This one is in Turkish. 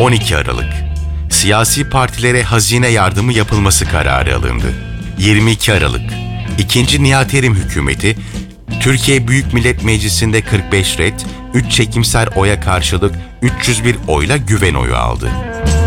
12 Aralık. Siyasi partilere hazine yardımı yapılması kararı alındı. 22 Aralık. 2. Nihat Erim hükümeti, Türkiye Büyük Millet Meclisi'nde 45 ret, 3 çekimser oya karşılık 301 oyla güven oyu aldı.